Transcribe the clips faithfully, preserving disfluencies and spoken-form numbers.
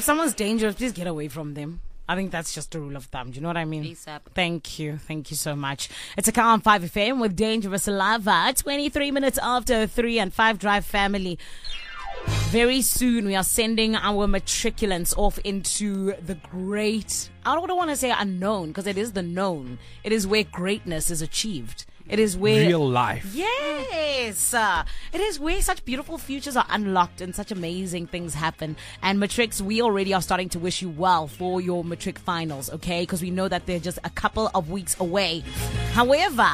if someone's dangerous, please get away from them. I think that's just a rule of thumb. Do you know what I mean? ASAP. Thank you. Thank you so much. It's a Calm five F M with Dangerous Lava. twenty-three minutes after three and five Drive family. Very soon we are sending our matriculants off into the great, I don't want to say unknown because it is the known. It is where greatness is achieved. It is where real life. Yes. Uh, it is where such beautiful futures are unlocked and such amazing things happen. And Matrix, we already are starting to wish you well for your Matric finals, okay? Because we know that they're just a couple of weeks away. However,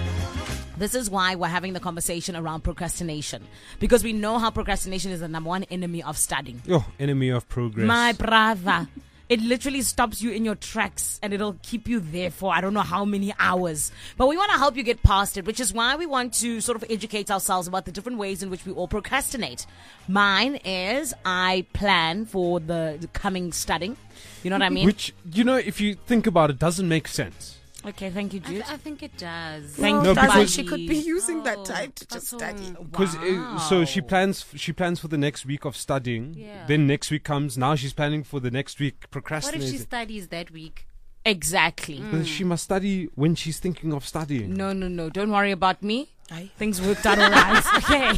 this is why we're having the conversation around procrastination. Because we know how procrastination is the number one enemy of studying. Oh, enemy of progress. My brother. It literally stops you in your tracks and it'll keep you there for I don't know how many hours. But we want to help you get past it, which is why we want to sort of educate ourselves about the different ways in which we all procrastinate. Mine is I plan for the, the coming studying. You know what I mean? Which, you know, if you think about it, doesn't make sense. Okay, thank you, I, Jude. th- I think it does. Thank No, you. because- Bye. She could be using that Oh, time to just that's study. all. Because Wow. so she plans she plans for the next week of studying. Yeah. Then next week comes. Now she's planning for the next week What if procrastinating. she studies that week? Exactly. But she must study when she's thinking of studying. No, no, no. Don't worry about me. Aye. Things worked out all right. Okay.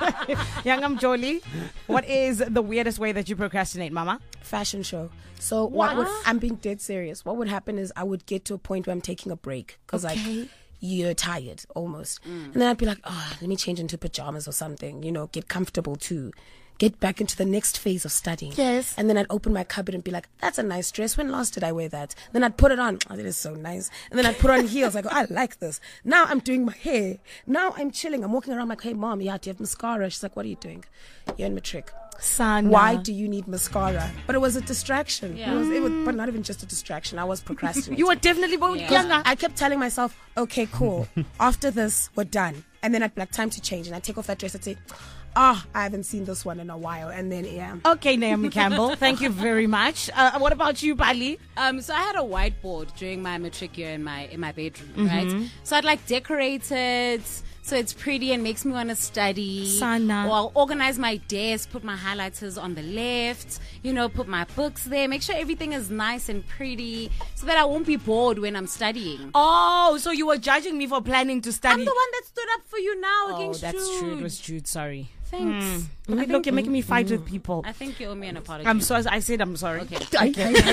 Youngam Jolie, what is the weirdest way that you procrastinate, Mama? Fashion show. So what would I'm being dead serious. What would happen is I would get to a point where I'm taking a break because like you're tired almost, and then I'd be like, oh, let me change into pajamas or something. You know, get comfortable too. Get back into the next phase of studying. Yes. And then I'd open my cupboard and be like, that's a nice dress. When last did I wear that? Then I'd put it on. Oh, that is so nice. And then I'd put on heels. I go, I like this. Now I'm doing my hair. Now I'm chilling. I'm walking around like, hey, mom, yeah, do you have mascara? She's like, what are you doing? You're in matric. Sana. Why do you need mascara? But it was a distraction. Yeah. It was, it was, but not even just a distraction. I was procrastinating. You were definitely born Yeah. younger. I kept telling myself, okay, cool. After this, we're done. And then I'd be like, time to change. And I'd take off that dress and say, ah, oh, I haven't seen this one in a while. And then, yeah. Okay, Naomi Campbell, thank you very much. Uh, what about you, Bali? Um, so I had a whiteboard during my matric year in my in my bedroom, right? So I'd like decorate it so it's pretty and makes me want to study. Sana. Or I'll organize my desk, put my highlighters on the left, you know, put my books there, make sure everything is nice and pretty so that I won't be bored when I'm studying. Oh, so you were judging me for planning to study. I'm the one that stood up for you now Oh, against that's Jude. true. It was Jude. Sorry. Thanks. Look, I at- look, think- you're making me fight with people. I think you owe me an apology. I'm sorry. I said I'm sorry. Okay. I,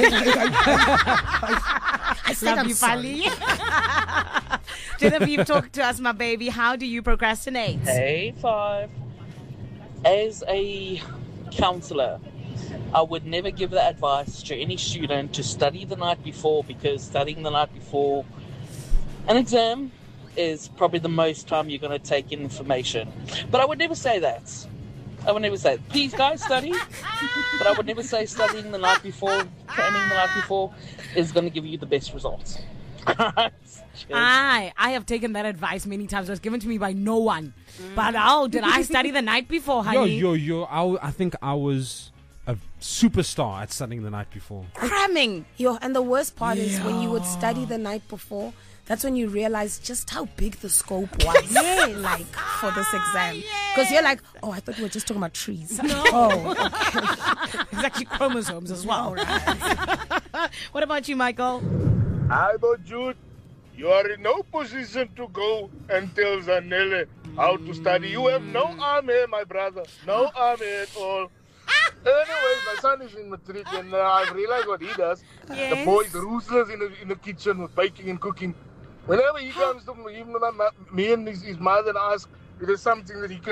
I, I, I said Love I'm you, sorry. Bali. Genevieve, talk to us, my baby. How do you procrastinate? Hey, five. As a counselor, I would never give the advice to any student to study the night before because studying the night before an exam is probably the most time you're going to take in information. But I would never say that. I would never say that. Please, guys, study. But I would never say studying the night before, planning the night before is going to give you the best results. Cheers. I I have taken that advice many times. It was given to me by no one. But oh, did I study the night before, Yo, honey? yo, yo. I, w- I think I was a superstar at studying the night before. Cramming. Yo, and the worst part is when you would study the night before, that's when you realize just how big the scope was. Like, for this exam. Because you're like, oh, I thought we were just talking about trees. No. Oh, It's actually chromosomes as well. What about you, Michael? I thought, Jude, you are in no position to go and tell Zanele how to study. You have no arm here, my brother. No arm here at all. Anyways, my son is in matric and uh, I've realized what he does. Yes. The boy is ruthless in the, in the kitchen with baking and cooking. Whenever he comes to me, even my, me and his, his mother and ask if there's something that he can